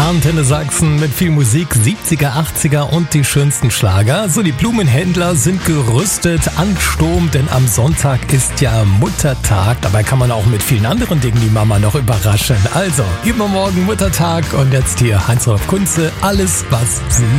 Antenne Sachsen mit viel Musik, 70er, 80er und die schönsten Schlager. So, die Blumenhändler sind gerüstet, Ansturm, denn am Sonntag ist ja Muttertag. Dabei kann man auch mit vielen anderen Dingen die Mama noch überraschen. Also, übermorgen Muttertag und jetzt hier Heinz-Rolf Kunze, alles, was sie